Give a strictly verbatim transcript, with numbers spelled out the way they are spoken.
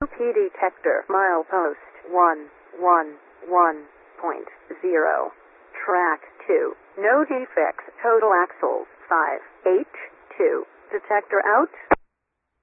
P detector, milepost one one one point zero. Track two. No defects. Total axles five eight two. Detector out.